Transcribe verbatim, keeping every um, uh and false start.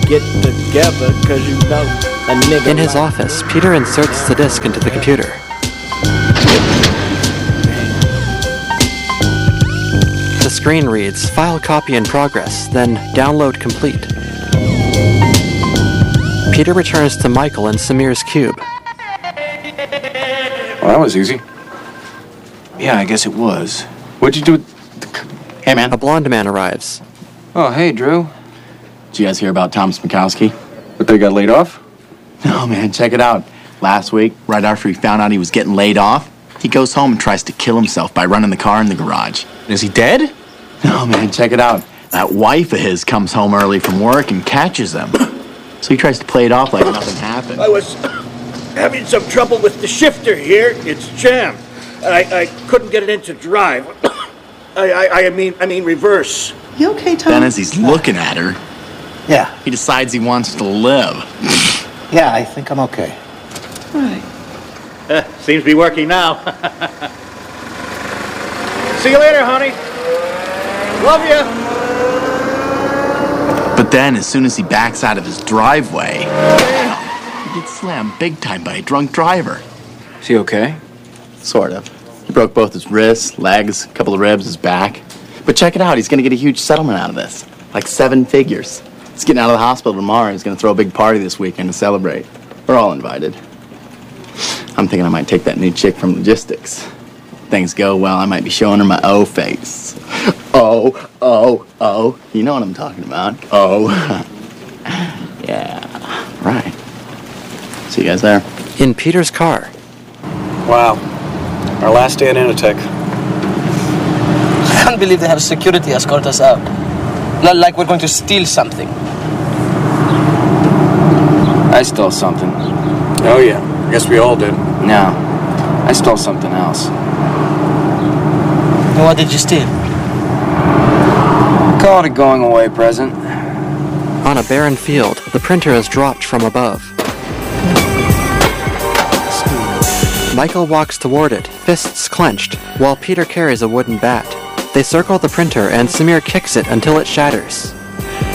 get together, cause you know a nigga. In his like office, Peter inserts the disc into the computer. The screen reads, file copy in progress, then download complete. Peter returns to Michael and Samir's cube. Well, that was easy. Yeah, I guess it was. What'd you do with the... Hey, man. A blonde man arrives. Oh, hey, Drew. Did you guys hear about Tom Smikowski? But they got laid off? No, man, check it out. Last week, right after he found out he was getting laid off, he goes home and tries to kill himself by running the car in the garage. Is he dead? No, man, check it out. That wife of his comes home early from work and catches him. So he tries to play it off like nothing happened. I was having some trouble with the shifter here. It's jammed. And I, I couldn't get it into drive. I, I, I mean, I mean reverse. You okay, Tom? Then as he's looking at her, Yeah, he decides he wants to live. yeah, I think I'm okay. Right. Uh, seems to be working now. See you later, honey. Love you. But then, as soon as he backs out of his driveway, he gets slammed big time by a drunk driver. Is he okay? Sort of. He broke both his wrists, legs, a couple of ribs, his back. But check it out, he's gonna get a huge settlement out of this. Like seven figures. He's getting out of the hospital tomorrow. He's gonna throw a big party this weekend to celebrate. We're all invited. I'm thinking I might take that new chick from logistics. If things go well, I might be showing her my O face. Oh, oh, oh. You know what I'm talking about. Oh. Yeah, right. See you guys there. In Peter's car, Wow. Our last day at Inotech. I can't believe they have security escort us out. Not like we're going to steal something. I stole something. Oh, yeah. I guess we all did. No. I stole something else. What did you steal? Call it a going away present. on a barren field, the printer is dropped from above. Michael walks toward it, fists clenched, while Peter carries a wooden bat. They circle the printer and Samir kicks it until it shatters.